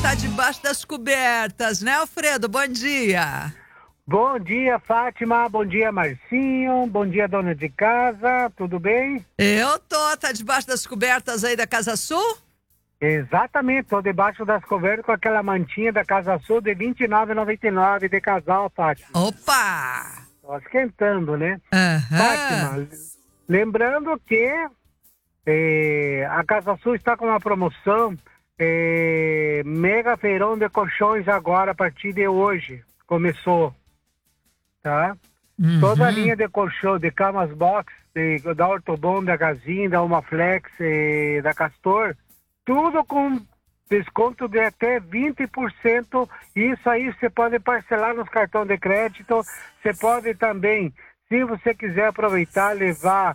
tá debaixo das cobertas, né, Alfredo? Bom dia. Bom dia, Fátima. Bom dia, Marcinho. Bom dia, dona de casa. Tudo bem? Tá debaixo das cobertas aí da Casa Sul? Exatamente, tô debaixo das cobertas com aquela mantinha da Casa Sul de R$ 29,99 de casal, Fátima. Opa! Tô esquentando, né? Uhum. Fátima, lembrando que a Casa Sul está com uma promoção mega feirão de colchões agora, a partir de hoje. Começou, tá? Uhum. Toda a linha de colchão, de camas box, da Ortobon, da Gazin, da Umaflex, da Castor, tudo com desconto de até 20%. Isso aí você pode parcelar nos cartões de crédito. Você pode também, se você quiser aproveitar, levar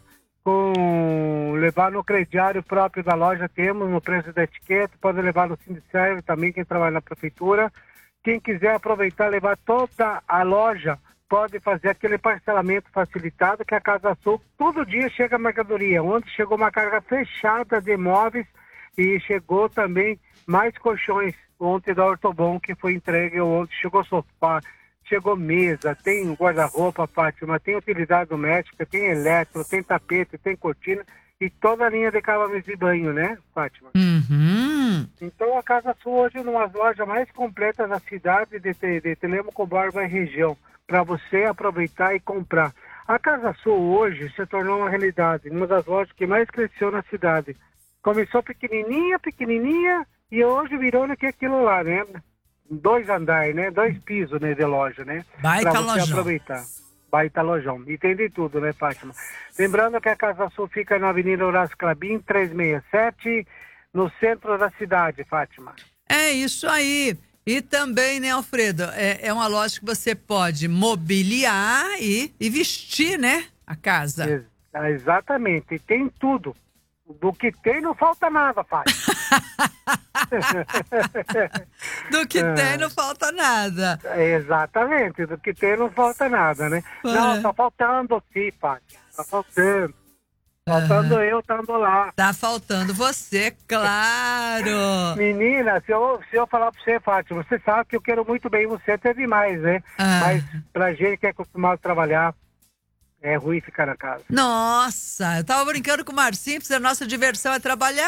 no crediário próprio da loja, temos no preço da etiqueta, pode levar no Sindicerve também, quem trabalha na prefeitura. Quem quiser aproveitar, levar toda a loja, pode fazer aquele parcelamento facilitado que a Casa Sul, todo dia chega mercadoria. Ontem chegou uma carga fechada de móveis e chegou também mais colchões ontem da Ortobon, que foi entregue ontem. Chegou sofá, chegou mesa, tem guarda-roupa, Fátima, tem utilidade doméstica, tem eletro, tem tapete, tem cortina e toda a linha de cavalos de banho, né, Fátima? Uhum. Então a Casa Sul hoje é uma das lojas mais completas da cidade de Telêmaco Borba e região, para você aproveitar e comprar. A Casa Sul hoje se tornou uma realidade, uma das lojas que mais cresceu na cidade. Começou pequenininha, e hoje virou no que aquilo lá, né? 2 andares, né? 2 pisos, né, de loja, né? Baita pra você lojão. aproveitar. Baita lojão. E tem de tudo, né, Fátima? Lembrando que a Casa Sul fica na Avenida Horácio Clabin, 367, no centro da cidade, Fátima. É isso aí. E também, né, Alfredo, é uma loja que você pode mobiliar e vestir, né, a casa. Exatamente. E tem tudo. Do que tem não falta nada, Fátima. Do que tem não falta nada. Exatamente, do que tem não falta nada, né? Não, tá faltando sim, Fátima. Tá faltando. Faltando eu estando lá. Tá faltando você, claro. Menina, se eu falar pra você, Fátima, você sabe que eu quero muito bem você, até demais, né? Mas pra gente que é acostumado a trabalhar, é ruim ficar na casa. Nossa, eu tava brincando com o Marcinho, a nossa diversão é trabalhar?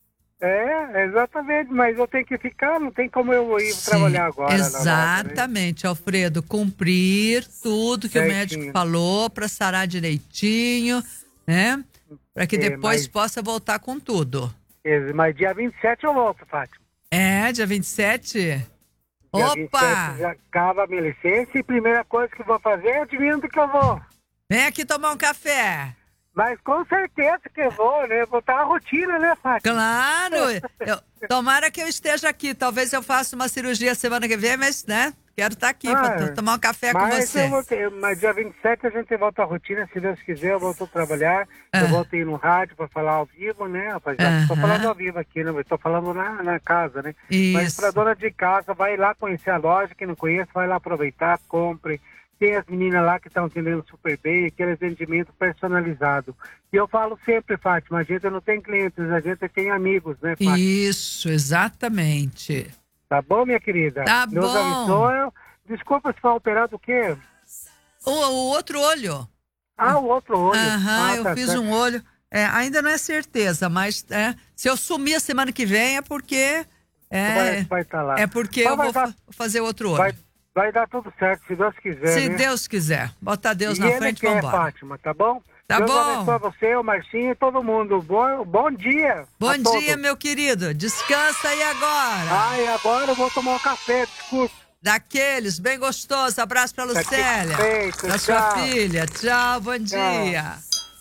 Exatamente, mas eu tenho que ficar, não tem como eu ir trabalhar agora. Exatamente, loja, né? Alfredo, cumprir tudo que o médico falou para sarar direitinho, né? Para que depois possa voltar com tudo. Mas dia 27 eu volto, Fátima. Dia 27? Dia Opa! 27 já acaba a minha licença e a primeira coisa que eu vou fazer, adivinha onde que eu vou? Vem aqui tomar um café. Mas com certeza que eu vou, né? Vou estar na rotina, né, Fátima? Claro! Tomara que eu esteja aqui. Talvez eu faça uma cirurgia semana que vem, mas, né? Quero estar aqui para tomar um café com você. Mas dia 27 a gente volta à rotina, se Deus quiser, eu volto a trabalhar. Eu volto a ir no rádio para falar ao vivo, né, rapaziada? Estou falando ao vivo aqui, né? Estou falando na casa, né? Isso. Mas para dona de casa, vai lá conhecer a loja, quem não conhece, vai lá aproveitar, compre. Tem as meninas lá que estão atendendo super bem, aquele atendimento personalizado. E eu falo sempre, Fátima, a gente não tem clientes, a gente tem amigos, né, Fátima? Isso, exatamente. Tá bom, minha querida? Tá Deus bom. abençoe. Desculpa se foi operado o quê? O outro olho. O outro olho. Eu fiz um olho. Ainda não é certeza, mas se eu sumir a semana que vem é porque... vai estar lá. É porque eu vou fazer outro olho. Vai dar tudo certo, se Deus quiser, Se né? Deus quiser. Botar Deus na frente e vambora. Fátima, tá bom? Tá Deus bom. abençoe você, o Marcinho e todo mundo. Bom dia. Bom dia, meu querido. Descansa aí agora. E agora eu vou tomar um café, desculpa. Daqueles, bem gostoso. Abraço pra Lucélia. Da sua filha. Tchau, bom dia.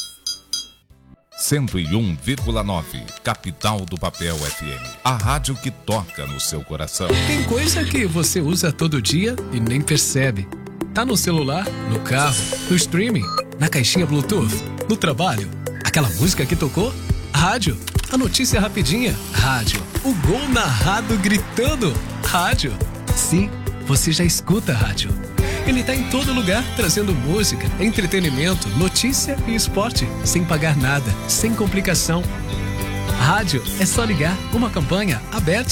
101,9 Capital do Papel FM. A rádio que toca no seu coração. Tem coisa que você usa todo dia e nem percebe. Tá no celular, no carro, no streaming, na caixinha Bluetooth, no trabalho. Aquela música que tocou? Rádio. A notícia rapidinha? Rádio. O gol narrado gritando? Rádio. Sim, você já escuta a rádio. Ele tá em todo lugar, trazendo música, entretenimento, notícia e esporte, sem pagar nada, sem complicação. Rádio é só ligar, uma campanha aberta